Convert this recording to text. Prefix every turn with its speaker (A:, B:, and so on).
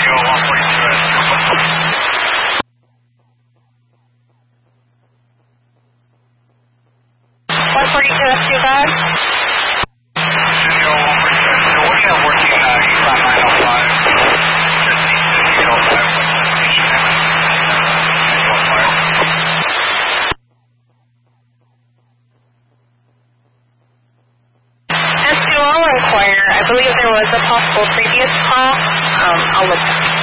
A: I believe there was a possible previous call. I'll look.